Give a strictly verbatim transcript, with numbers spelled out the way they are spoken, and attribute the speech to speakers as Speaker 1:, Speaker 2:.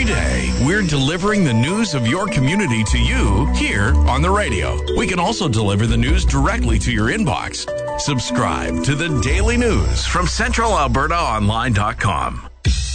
Speaker 1: Every day, we're delivering the news of your community to you here on the radio. We can also deliver the news directly to your inbox. Subscribe to the Daily News from Central Alberta Online dot com.